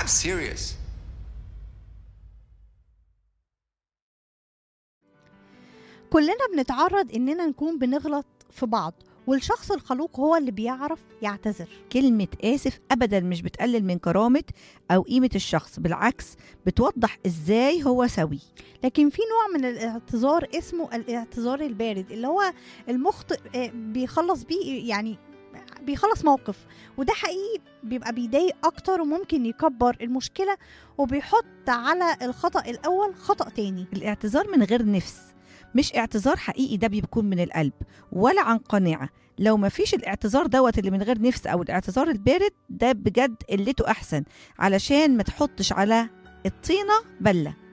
serious. كلنا بنتعرض إننا نكون بنغلط في بعض، والشخص الخلوق هو اللي بيعرف يعتذر. كلمة آسف أبدا مش بتقلل من كرامة أو قيمة الشخص، بالعكس بتوضح إزاي هو سوي. لكن في نوع من الاعتذار اسمه الاعتذار البارد، اللي هو المخطئ بيخلص بيه، يعني بيخلص موقف، وده حقيقي بيبقى بيضايق أكتر وممكن يكبر المشكلة وبيحط على الخطأ الأول خطأ تاني. الاعتذار من غير نفس مش اعتذار حقيقي، ده بيكون من القلب ولا عن قناعة. لو ما فيش الاعتذار اللي من غير نفس أو الاعتذار البارد، ده بجد قلته أحسن، علشان ما تحطش على الطينة بلة.